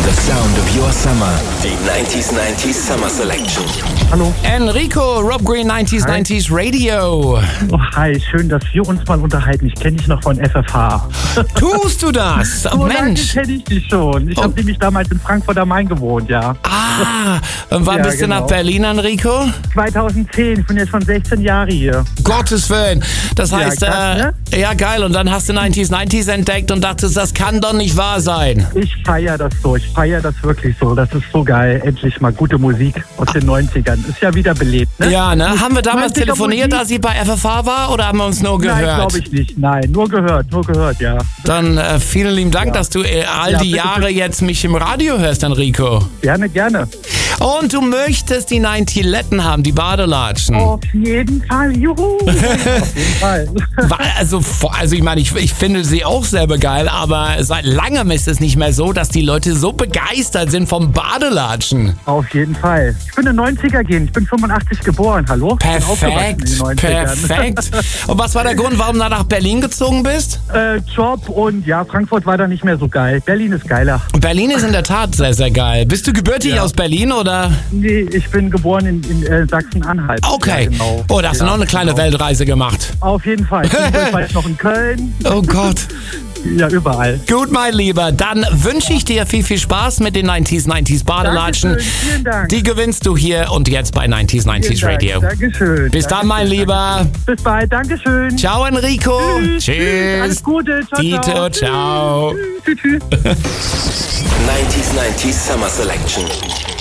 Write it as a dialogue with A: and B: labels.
A: The sound of your summer. Die 90s Summer Selection.
B: Hallo.
C: Enrico, Rob Green, 90s Radio.
B: Oh, hi, schön, dass wir uns mal unterhalten. Ich kenne dich noch von FFH.
C: Tust du das?
B: So lange
C: Mensch.
B: kenne ich dich schon. Ich habe nämlich damals in Frankfurt am Main gewohnt, ja.
C: Und wann
B: Ja,
C: bist du nach
B: genau.
C: Berlin, Enrico?
B: 2010, ich bin jetzt schon 16 Jahre hier.
C: Gottes Willen. Das heißt,
B: krass, ne?
C: ja geil. Und dann hast du 90s entdeckt und dachtest, das kann doch nicht wahr sein.
B: Ich feiere das so, ich feiere das wirklich so. Das ist so geil, endlich mal gute Musik aus den 90ern. Ist ja wieder belebt, ne?
C: Ja, ne? Haben wir damals
B: 90er
C: telefoniert,
B: Musik?
C: als ich bei FFH war, oder haben wir uns nur
B: Nein,
C: gehört?
B: glaube ich nicht. Nein, nur gehört, ja.
C: Dann vielen lieben Dank,
B: Ja.
C: dass du all
B: Ja,
C: die
B: bitte,
C: Jahre
B: bitte.
C: jetzt mich im Radio hörst, Enrico.
B: Gerne.
C: Und du möchtest die 90letten haben, die Badelatschen.
B: Auf jeden Fall, juhu. Auf jeden Fall.
C: Also ich meine, ich finde sie auch selber geil, aber seit langem ist es nicht mehr so, dass die Leute so begeistert sind vom Badelatschen.
B: Auf jeden Fall. Ich bin eine 90er-Gen. Ich bin 85 geboren. Hallo? Ich bin aufgewachsen in den 90ern.
C: Perfekt. Und was war der Grund, warum du nach Berlin gezogen bist?
B: Job und ja, Frankfurt war da nicht mehr so geil. Berlin ist geiler.
C: Berlin ist in der Tat sehr, sehr geil. Bist du gebürtig
B: Ja.
C: aus Berlin oder?
B: Nee, ich bin geboren in Sachsen-Anhalt.
C: Okay.
B: Ja, genau.
C: Oh, da hast du noch eine kleine Weltreise gemacht.
B: Auf jeden Fall. Ich bin bald noch in Köln.
C: Oh Gott.
B: Ja, überall.
C: Gut, mein Lieber. Dann wünsche ich dir viel Spaß mit den 90s Badelatschen.
B: Dankeschön, vielen Dank.
C: Die gewinnst du hier und jetzt bei 90s
B: Vielen Dank.
C: Radio.
B: Dankeschön.
C: Bis dann, mein Lieber.
B: Bis bald. Dankeschön.
C: Ciao, Enrico.
B: Tschüss. Alles Gute. Ciao,
C: Dieter, ciao.
B: Tschüss.
A: 90s Summer Selection.